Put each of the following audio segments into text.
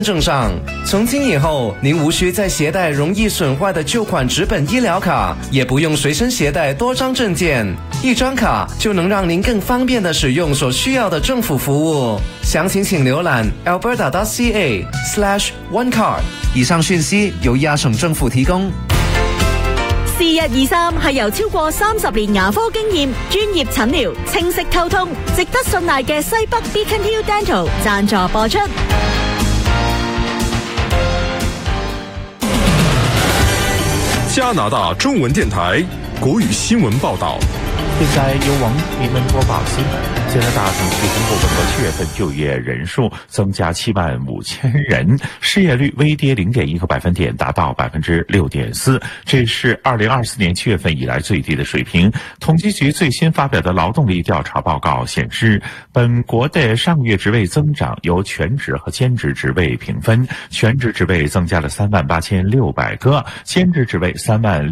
证上。从今以后，您无需再携带容易损坏的旧款纸本医疗卡，也不用随身携带多张证件，一张卡就能让您更方便地使用所需要的政府服務。詳情請瀏覽 alberta.ca/onecard。以上訊息由亞省政府提供。 4123係由超過30年牙科經驗、專業診療、清晰溝通、值得信賴嘅西北 Beacon Hill Dental 贊助播出。 加拿大中文電台國語新聞報道。 現在由王你們播報新聞。加拿大統計公布本國7月份就業人數增加75000人，失業率微跌0.1個百分點，達到6.4%，這是2024年7月份以來最低的水平。統計局最新發表的勞動力調查報告顯示，本國的上月職位增長由全職和兼職職位平分，全職職位增加了38600個，兼職職位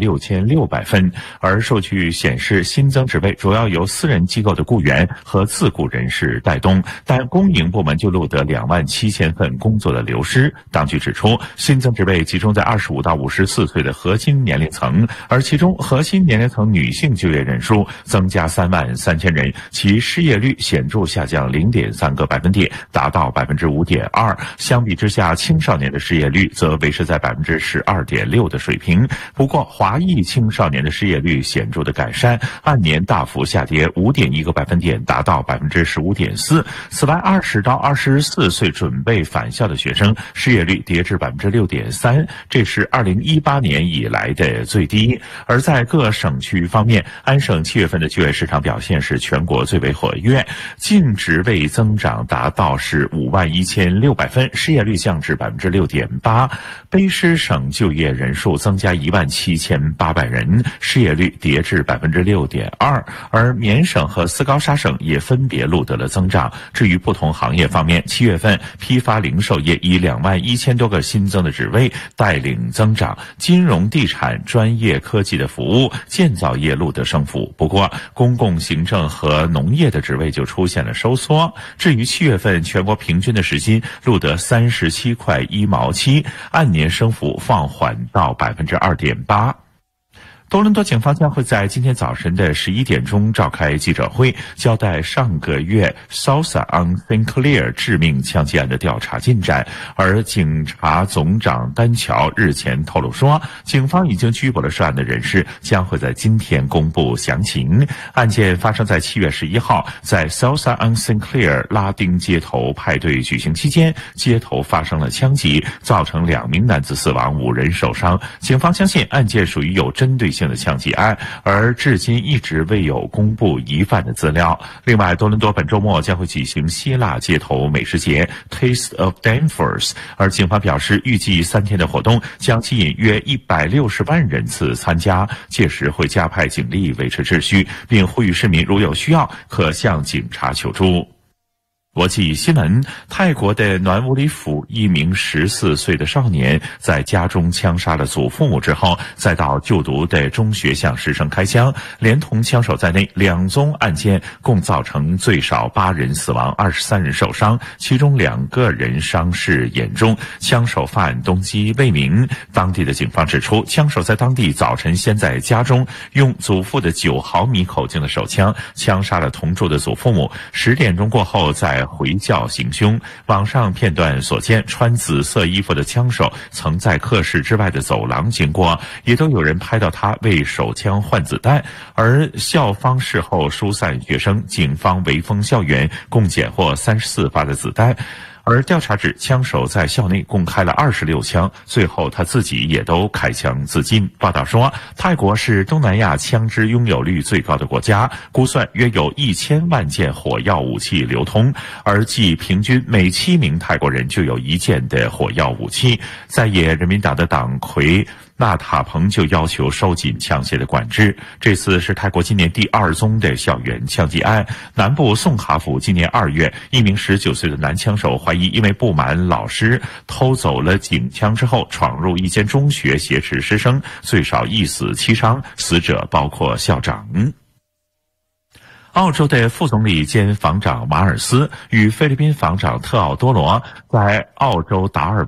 36600份。而數據顯示，新增職位主要由私人機構的僱員和自僱人士帶動，但公營部門就錄得27000份工作的流失。當局指出，新增職位集中在25到54歲的核心年齡層，而其中核心年齡層女性就業人數增加33000人，其失業率顯著下降0.3個百分點，達到5.2%。相比之下，青少年的失業率則維持在12.6%的水平。不過，華裔青少年的失業率顯著的改善，按年大幅下跌5.1個百分點，達到15.4%。此外，20到24歲準備返校的學生失業率跌至6.3%，這是2018年以來的最低。而在各省區方面，安省7月份的就業市場表現是全國最為活躍，淨職位增長達到是51600份，失業率降至6.8%。卑詩省就業人數增加17800人，失業率跌至6.2%，而緬省和斯高沙省也分別錄得了增長。至於不同行業方面，7月份批發零售業以21000多個新增的職位帶領增長，金融地產、專業科技的服務、建造業錄得升幅。不過，公共行政和農業的職位就出現了收縮。至於7月份全國平均的時薪錄得37塊1毛7，按年升幅放緩到2.8%。多倫多警方將會在今天早晨的11點鐘召開記者會，交代上個月 Salsa on Sinclair 致命槍擊案的調查進展。而警察總長丹喬日前透露說，警方已經拘捕了涉案的人士，將會在今天公布詳情。案件發生在7月11號，在 Salsa on Sinclair 拉丁街頭派對舉行期間，街頭發生了槍擊，造成2名男子死亡，5人受傷。警方相信案件屬於有針對性的槍擊案，而至今一直未有公布疑犯的資料。另外，多倫多本周末將會舉行希臘街頭美食節 Taste of Danvers， 而警方表示，預計3天的活動將吸引約160萬人次參加，屆時會加派警力維持秩序，並呼籲市民如有需要可向警察求助。國際新聞，泰國的暖武里府一名14歲的少年在家中槍殺了祖父母之後，再到就讀的中學向師生開槍，連同槍手在內2宗案件共造成最少8人死亡，23人受傷，其中2個人傷勢嚴重，槍手犯案動機未明。當地的警方指出，槍手在當地早晨先在家中用祖父的9毫米口徑的手槍槍殺了同住的祖父母，10點鐘過後再回教行兇。網上片段所見，穿紫色衣服的槍手曾在課室之外的走廊經過，也都有人拍到他為手槍換子彈。而校方事後疏散學生，警方圍封校園，共檢獲34發的子彈。而調查指，槍手在校內共開了26槍，最後他自己也都開槍自盡。報道說，泰國是東南亞槍支擁有率最高的國家，估算約有1000萬件火藥武器流通，而即平均每7名泰國人就有1件的火藥武器。在野人民黨的黨魁納塔彭就要求收緊槍械的管制。這次是泰國今年第2宗的校園槍擊案。南部宋卡府今年2月，一名19歲的男槍手懷疑因為不滿老師偷走了警槍之後，闖入一間中學挾持師生，最少1死7傷，死者包括校長。澳洲的副總理兼防長馬爾斯與菲律賓防長特奧多羅在澳洲達爾